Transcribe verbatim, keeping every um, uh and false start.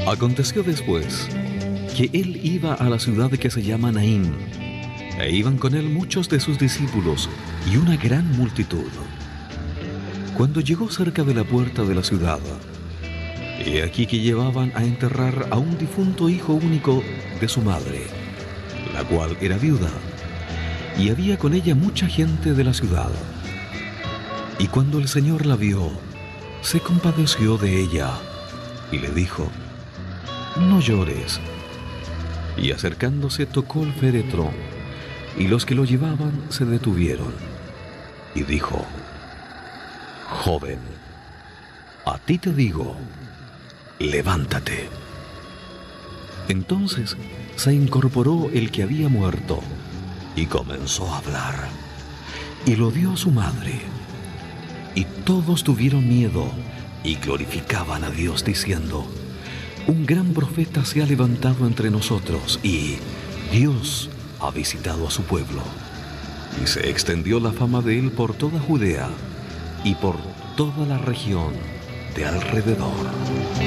Aconteció después que él iba a la ciudad que se llama Naín, e iban con él muchos de sus discípulos y una gran multitud. Cuando llegó cerca de la puerta de la ciudad, he aquí que llevaban a enterrar a un difunto hijo único de su madre, la cual era viuda, y había con ella mucha gente de la ciudad. Y cuando el Señor la vio, se compadeció de ella y le dijo: «No llores». Y acercándose tocó el féretro, y los que lo llevaban se detuvieron. Y dijo: «Joven, a ti te digo, levántate». Entonces se incorporó el que había muerto y comenzó a hablar, y lo vio su madre. Y todos tuvieron miedo y glorificaban a Dios diciendo: «Un gran profeta se ha levantado entre nosotros, y Dios ha visitado a su pueblo». Y se extendió la fama de él por toda Judea y por toda la región de alrededor.